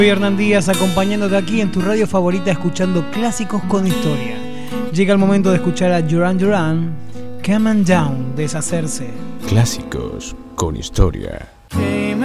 Soy Hernán Díaz, acompañándote aquí en tu radio favorita, escuchando clásicos con historia. Llega el momento de escuchar a Duran Duran, Come on Down, Deshacerse. Clásicos con historia.